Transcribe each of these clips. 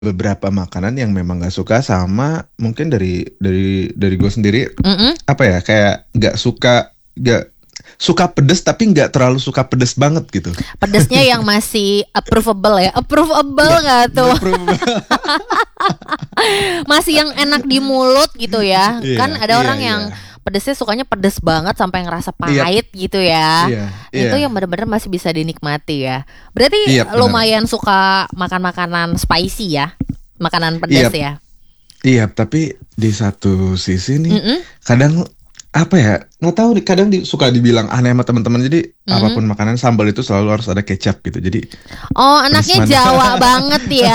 beberapa makanan yang memang nggak suka sama mungkin dari gue sendiri Mm-mm. apa ya kayak nggak suka pedes tapi nggak terlalu suka pedes banget gitu. Pedesnya yang masih approvable ya. Approvable Nggak nggak tuh? nggak perlu. Masih yang enak di mulut gitu ya. Kan Iya ada iya orang iya yang pedesnya sukanya pedes banget sampai ngerasa iya pahit gitu ya. iya iya Itu yang benar-benar masih bisa dinikmati ya. Berarti iya benar. lumayan suka makan makanan spicy ya. Makanan pedas Iya ya. iya tapi di satu sisi nih Mm-mm. kadang apa ya nggak tahu nih, kadang suka dibilang aneh sama teman-teman jadi Mm-mm. apapun makanan sambal itu selalu harus ada kecap gitu jadi Oh, pedes anaknya mana. Jawa banget ya.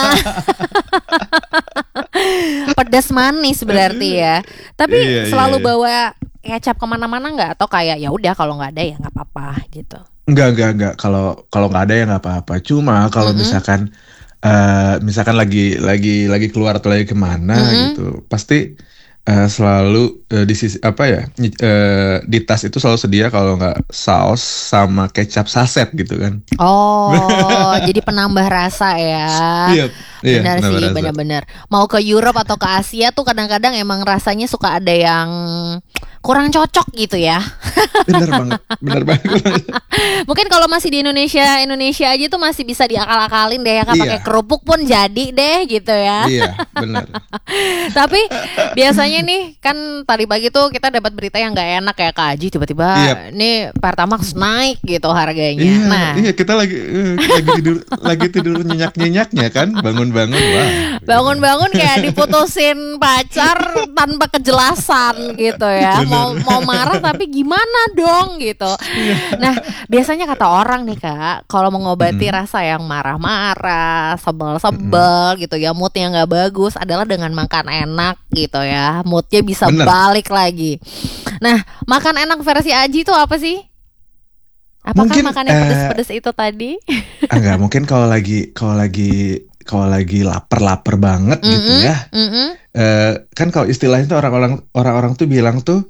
Pedas manis berarti ya. Iya Tapi iya selalu iya. bawa kecap kemana-mana nggak? Atau kayak ya udah kalau nggak ada ya nggak apa-apa gitu. Enggak. Kalau kalau nggak ada ya nggak apa-apa. Cuma kalau Mm-mm. misalkan lagi keluar atau lagi kemana Mm-mm. gitu, pasti selalu di sisi apa ya di tas itu selalu sedia kalau nggak saus sama kecap saset gitu kan. Oh, jadi penambah rasa ya. Iya iya Benar nambah sih, rasa. benar-benar. Mau ke Europe atau ke Asia tuh kadang-kadang emang rasanya suka ada yang kurang cocok gitu ya. Bener banget. Mungkin kalau masih di Indonesia, Indonesia aja tuh masih bisa diakal-akalin deh ya kan pakai Iya kerupuk pun jadi deh gitu ya. iya bener. Tapi biasanya nih kan tadi pagi tuh kita dapat berita yang nggak enak ya Kak Haji tiba-tiba Iya nih Pertamax naik gitu harganya. iya Nah, iya kita lagi tidur nyenyak-nyenyaknya kan bangun-bangun wah. bangun-bangun kayak diputusin pacar tanpa kejelasan gitu ya. Mau Bener. mau marah tapi gimana dong gitu. Nah, biasanya kata orang nih Kak, kalau mengobati Mm-mm, rasa yang marah-marah, mm-mm. sebel-sebel gitu ya, moodnya nggak bagus adalah dengan makan enak gitu ya. Moodnya bisa Bener. balik lagi. Nah, makan enak versi Aji itu apa sih? Apakah Mungkin makan yang pedes-pedes itu tadi? enggak mungkin kalau lagi lapar-lapar banget gitu Mm-mm, ya. mm-mm. Kan kalau istilahnya tuh orang-orang tuh bilang tuh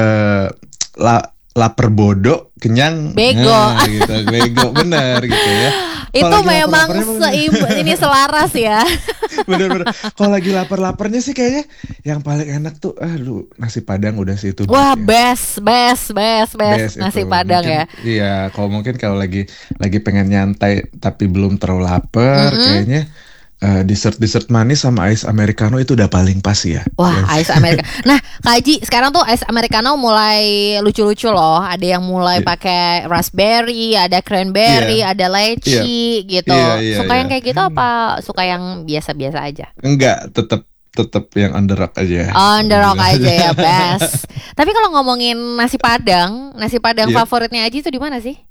lapar bodoh, kenyang Bego. nah gitu, bego bener gitu ya. Kalau Itu lagi memang lapar-laparnya ini selaras ya. bener-bener. Kalau lagi lapar-laparnya sih kayaknya yang paling enak tuh, aduh nasi Padang udah sih itu Wah, best ya. best, best, best, best Best itu nasi Padang mungkin ya. iya kalau mungkin kalau lagi pengen nyantai tapi belum terlalu lapar Mm-mm. kayaknya dessert manis sama ice americano itu udah paling pas ya. Wah, Yes. ice americano. Nah, Kak Haji, sekarang tuh ice americano mulai lucu-lucu loh. Ada yang mulai Iya pakai raspberry, ada cranberry, iya ada iya lychee gitu. iya iya Suka iya. yang kayak gitu apa suka yang biasa-biasa aja? Enggak, tetap tetap yang on the rock aja. On the On the rock rock aja aja. ya, best. Tapi kalau ngomongin nasi Padang Iya. favoritnya Aji itu di mana sih?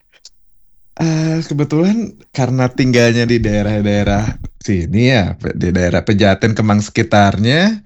Kebetulan karena tinggalnya di daerah-daerah sini ya, di daerah Pejaten Kemang sekitarnya,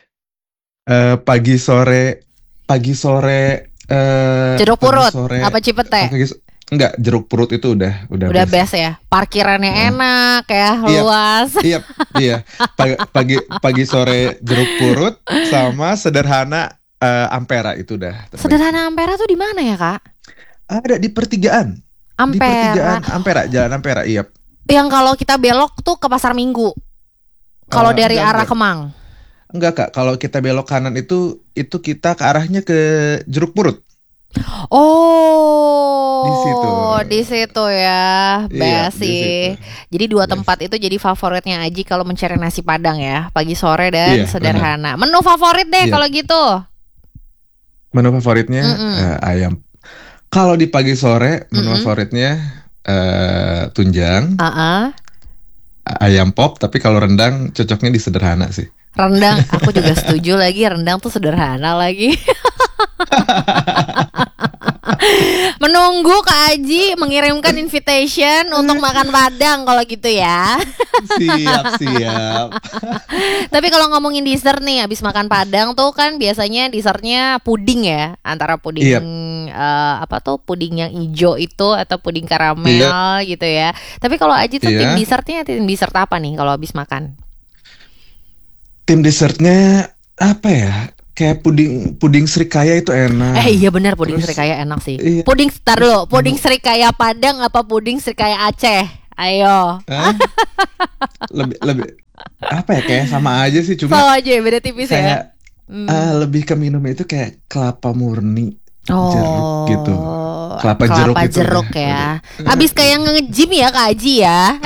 pagi sore Jeruk pagi purut sore apa Cipete? pagi enggak jeruk purut itu udah Udah best. best ya. Parkirannya Heeh. enak ya, Iya, luas. iya, iya. Pagi sore jeruk purut sama sederhana Ampera itu udah terbaik sih. Sederhana Ampera tuh di mana ya, Kak? Ada di pertigaan, Ampera. Ampera, Jalan Ampera, iya. Yang kalau kita belok tuh ke Pasar Minggu. Kalau dari arah Enggak. Kemang. Enggak, Kak. Kalau kita belok kanan itu kita ke arahnya ke jeruk purut di situ. Oh, di situ ya, Iya, best di situ. sih. Jadi dua Yes. tempat itu jadi favoritnya Aji kalau mencari nasi Padang ya, pagi sore dan Iya, benar. sederhana. Menu favorit deh Iya. kalau gitu. Menu favoritnya Mm-mm. ayam. Kalau di pagi sore menu Mm-mm. favoritnya tunjang, Uh-uh. ayam pop, tapi kalau rendang cocoknya di sederhana sih. Rendang, aku juga setuju lagi. Rendang tuh sederhana lagi. Menunggu Kak Aji mengirimkan invitation untuk makan Padang kalau gitu ya. Siap. Tapi kalau ngomongin dessert nih, abis makan Padang tuh kan biasanya dessertnya puding ya, antara puding Iya, apa tuh puding yang hijau itu atau puding iya, karamel gitu ya. Tapi kalau Aji tuh tim iya. dessert apa nih kalau abis makan? Tim dessertnya apa ya? Kayak puding Srikaya itu enak. Iya benar puding Terus Srikaya enak sih. iya, Puding tar terus dulu, puding Srikaya Padang apa puding Srikaya Aceh? Ayo. Hah? Lebih apa ya, kayak sama aja sih, cuma Sama aja ya, beda tipis ya. kayak lebih ke minumnya itu kayak kelapa murni, jeruk gitu. Kelapa jeruk itu jeruk ya. Abis kayak nge-gym ya Kak Aji ya.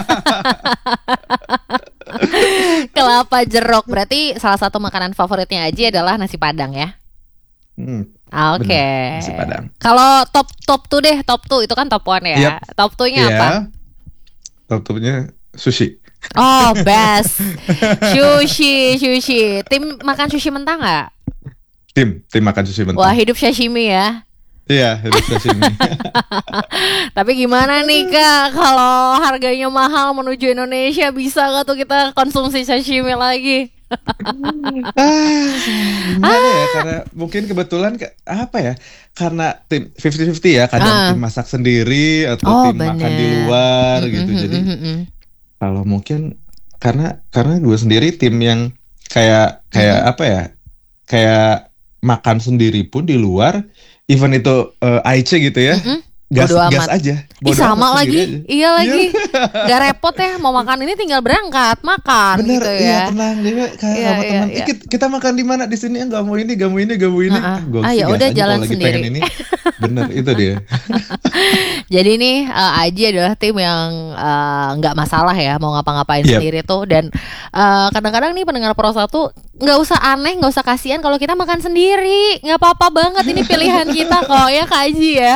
Kelapa jeruk berarti salah satu makanan favoritnya Aji adalah nasi Padang ya. Oke. Benar, nasi Padang. Kalau top 2 deh, top 2 itu kan top 1 ya. Yap. Top 2-nya Iya. apa? Top-topnya sushi. Oh, best. Sushi. Tim makan sushi mentah nggak? Tim makan sushi mentah. Wah, hidup sashimi ya. Iya, hidup sashimi. Tapi gimana nih Kak, kalau harganya mahal menuju Indonesia, bisa gak tuh kita konsumsi sashimi lagi? Gimana ya, karena mungkin kebetulan apa ya, karena tim 50-50 ya, kadang tim masak sendiri atau tim makan di luar gitu. Jadi kalau mungkin karena gue sendiri tim yang kayak apa ya, kayak makan sendiri pun di luar, even itu Aice gitu ya, gas aja. Ih, sama lagi aja. Iya lagi. Gak repot ya, mau makan ini tinggal berangkat makan. Bener, gitu iya ya. tenang deh kayak sama teman. Kita makan di mana di sini, nggak mau ini. Ya udah jalan sendiri. Ini. Bener, itu dia. Jadi nih Aji adalah tim yang nggak masalah ya mau ngapa-ngapain sendiri tuh, dan kadang-kadang nih pendengar Pro 1 nggak usah aneh, nggak usah kasihan kalau kita makan sendiri, nggak apa-apa banget, ini pilihan kita kok ya Kak Aji ya.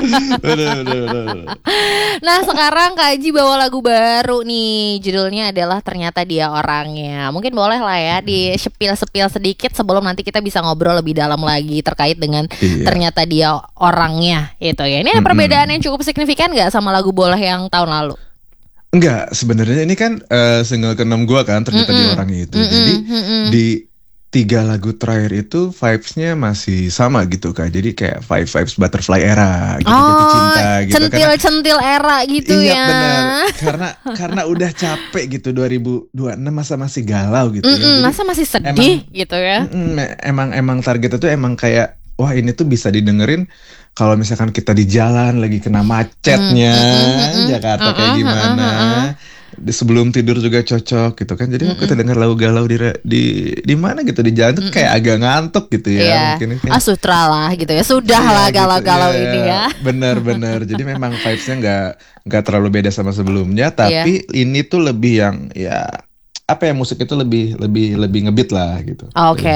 Bener. Nah sekarang Kak Aji bawa lagu baru nih, judulnya adalah Ternyata Dia Orangnya. Mungkin boleh lah ya di sepil sedikit sebelum nanti kita bisa ngobrol lebih dalam lagi terkait dengan Ternyata Dia Orangnya itu ya. Ini ada perbedaan yang cukup signifikan nggak sama lagu Boleh yang tahun lalu? Enggak, sebenarnya ini kan single ke-6 gua kan, Ternyata Dia Orangnya itu. Jadi di 3 lagu terakhir itu vibes-nya masih sama gitu Kak. Jadi kayak vibes butterfly era gitu, jatuh cinta gitu. Centil era gitu iya, ya. Iya benar. Karena udah capek gitu 2026, masa masih galau gitu ya. Jadi, masa masih sedih gitu ya. Emang targetnya tuh emang kayak wah ini tuh bisa didengerin kalau misalkan kita di jalan lagi kena macetnya Jakarta kayak gimana. Sebelum tidur juga cocok gitu kan. Jadi kita dengar lagu galau di mana gitu di jalan tuh kayak agak ngantuk gitu ya. Mungkin sutra lah gitu ya. Sudahlah gitu, galau-galau ini ya. Bener. Jadi memang vibesnya nggak terlalu beda sama sebelumnya. Tapi ini tuh lebih yang ya apa ya, musik itu lebih ngebeat lah gitu. Oke.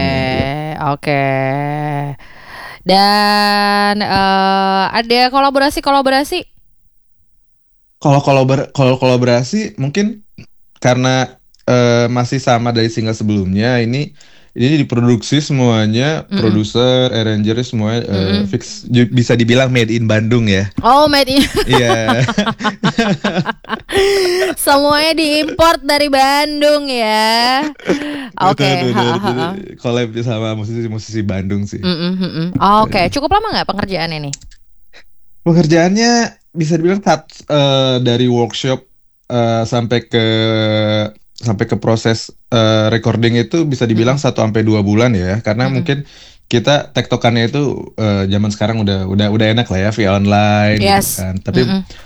Dan ada kolaborasi. Kalau kolaborasi mungkin karena masih sama dari single sebelumnya, ini diproduksi semuanya, produser, arranger semuanya fix, bisa dibilang made in Bandung ya. Oh, made in. Iya. Semuanya diimport dari Bandung ya. Oke. Collab sama musisi Bandung sih. Oke. Cukup lama nggak pengerjaannya nih? Pengerjaannya bisa dibilang dari workshop sampai ke proses recording itu bisa dibilang 1-2 bulan ya, karena mungkin kita tektokannya itu zaman sekarang udah enak lah ya via online gitu kan. Tapi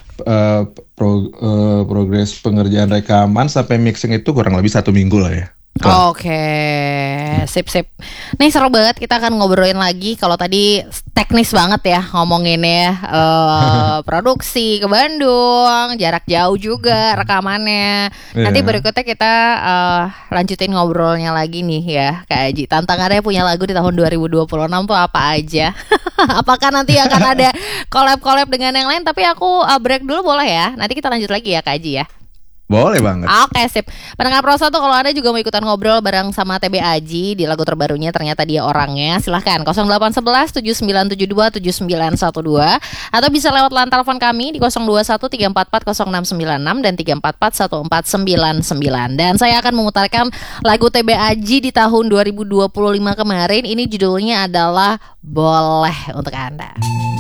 progres pengerjaan rekaman sampai mixing itu kurang lebih 1 minggu lah ya. Oke, sip. Nih seru banget, kita akan ngobrolin lagi. Kalau tadi teknis banget ya ngomonginnya, produksi ke Bandung, jarak jauh juga rekamannya. Nanti berikutnya kita lanjutin ngobrolnya lagi nih ya Kak Aji. Tantangannya punya lagu di tahun 2026 tuh apa aja? Apakah nanti akan ada collab dengan yang lain? Tapi aku break dulu boleh ya? Nanti kita lanjut lagi ya Kak Aji ya. Boleh banget. Oke, sip. Pendengar Pro 1, kalau Anda juga mau ikutan ngobrol bareng sama TB Aji di lagu terbarunya Ternyata Dia Orangnya, silahkan 0811 7972 7912, atau bisa lewat line telepon kami di 021 344 0696 dan 344 1499. Dan saya akan memutarkan lagu TB Aji di tahun 2025 kemarin. Ini judulnya adalah Boleh untuk Anda.